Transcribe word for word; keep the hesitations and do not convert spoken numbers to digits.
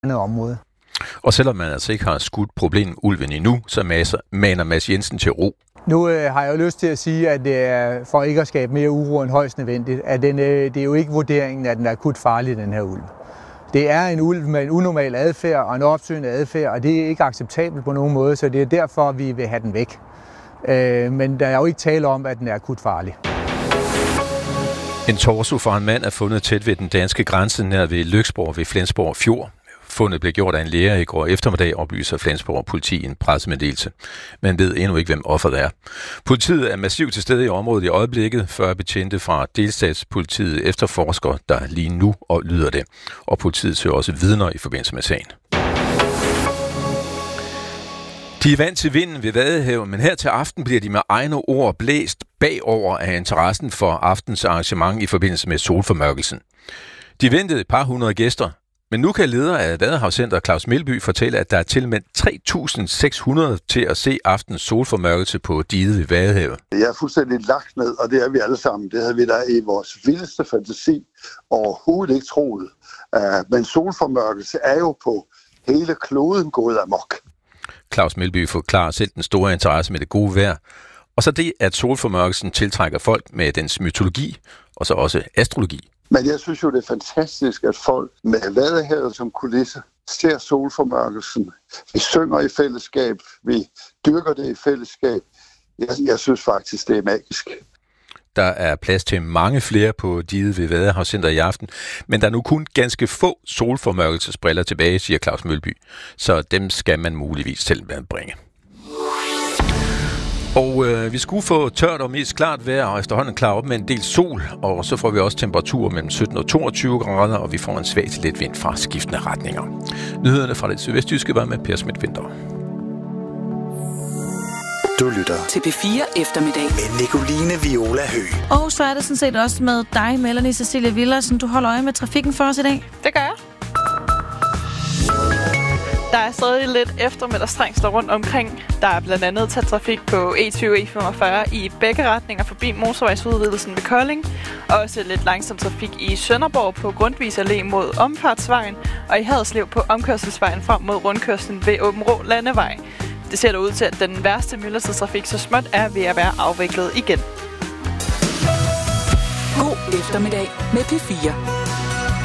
andet område. Og selvom man altså ikke har skudt problemet ulven endnu, så maser, maner Mads Jensen til ro. Nu øh, har jeg jo lyst til at sige, at det er for ikke at skabe mere uro end højst nødvendigt, at den, øh, det er jo ikke vurderingen, at den er akut farlig, den her ulv. Det er en ulv med en unormal adfærd og en opsøgende adfærd, og det er ikke acceptabelt på nogen måde, så det er derfor, vi vil have den væk. Øh, men der er jo ikke tale om, at den er akut farlig. En torso fra en mand er fundet tæt ved den danske grænse nær ved Lyksborg ved Flensborg Fjord. Fundet blev gjort af en lærer i går eftermiddag, oplyser Flensborg politi i en pressemeddelelse. Man ved endnu ikke, hvem offeret er. Politiet er massivt til stede i området i øjeblikket, før betjente fra delstatspolitiet efterforsker, der lige nu og lyder det. Og politiet søger også vidner i forbindelse med sagen. De er vant til vinden ved Vadehavet, men her til aften bliver de med egne ord blæst bagover af interessen for aftens arrangement i forbindelse med solformørkelsen. De ventede et par hundrede gæster, men nu kan leder af Vadehavscenter Claus Melby fortælle, at der er tilmeldt tre tusind seks hundrede til at se aftens solformørkelse på diget ved Vadehavet. Jeg er fuldstændig lagt ned, og det er vi alle sammen. Det havde vi da i vores vildeste fantasi overhovedet ikke troet. Men solformørkelse er jo på hele kloden gået amok. Claus Melby forklarer selv den store interesse med det gode vejr, og så det, at solformørkelsen tiltrækker folk med dens mytologi, og så også astrologi. Men jeg synes jo, det er fantastisk, at folk med Vadehavet som kulisse ser solformørkelsen. Vi synger i fællesskab, vi dyrker det i fællesskab. Jeg, jeg synes faktisk, det er magisk. Der er plads til mange flere på diget ved Vadehavscenter i aften, men der er nu kun ganske få solformørkelsesbriller tilbage, siger Claus Melby, så dem skal man muligvis selv bringe. Og øh, vi skulle få tørt og mest klart vejr, og efterhånden klar op med en del sol, og så får vi også temperatur mellem sytten og toogtyve grader, og vi får en svag til let vind fra skiftende retninger. Nyhederne fra det sydvestjyske var med Per Schmidt-Winther. Du lytter til P fire eftermiddag med Nicoline Viola Høgh. Og så er det sådan set også med dig, Melanie Cecilie Villersen. Du holder øje med trafikken for os i dag. Det gør jeg. Der er stadig lidt eftermiddagstrængsler rundt omkring. Der er blandt andet tæt trafik på E tyve og E femogfyrre i begge retninger forbi motorvejsudvidelsen ved Kolding. Også lidt langsom trafik i Sønderborg på Grundtvig Allé mod Omfartsvejen, og i Haderslev på omkørselsvejen frem mod rundkørslen ved Åbenrå Landevej. Det ser ud til, at den værste myldretidstrafik så småt er ved at være afviklet igen. God eftermiddag med P fire.